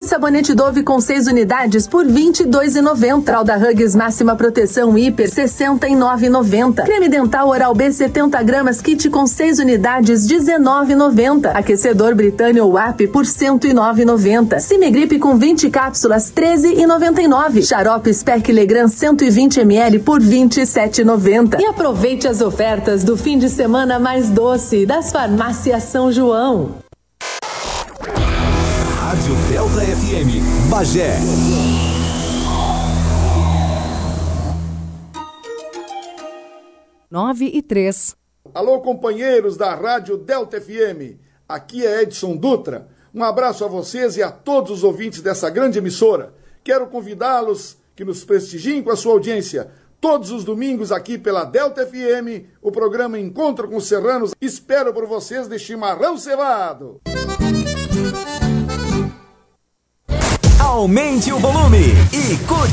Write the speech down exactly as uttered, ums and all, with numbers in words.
sabonete Dove com seis unidades por vinte e dois reais e noventa centavos. Fralda Huggies máxima proteção hiper sessenta e nove reais e noventa centavos. Creme dental Oral B setenta gramas kit com seis unidades dezenove reais e noventa centavos. Aquecedor Britânia ou A P por cento e nove reais e noventa centavos. Cimegripe com vinte cápsulas treze reais e noventa e nove centavos. Xarope Spec Legrand cento e vinte mililitros por vinte e sete reais e noventa centavos. E aproveite as ofertas do fim de semana mais doce das Farmácias São João. Rádio Delta F M, Bagé. Nove e três. Alô, companheiros da Rádio Delta F M. Aqui é Edson Dutra. Um abraço a vocês e a todos os ouvintes dessa grande emissora. Quero convidá-los que nos prestigiem com a sua audiência. Todos os domingos aqui pela Delta F M, o programa Encontro com os Serranos. Espero por vocês de chimarrão cevado. Aumente o volume e curte.